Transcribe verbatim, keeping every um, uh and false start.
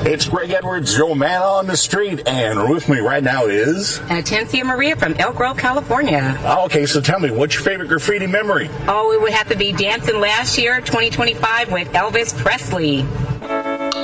It's Greg Edwards, your man on the street, and with me right now is... Atencia Maria from Elk Grove, California. Okay, so tell me, what's your favorite graffiti memory? Oh, it would have to be dancing last year, twenty twenty-five, with Elvis Presley.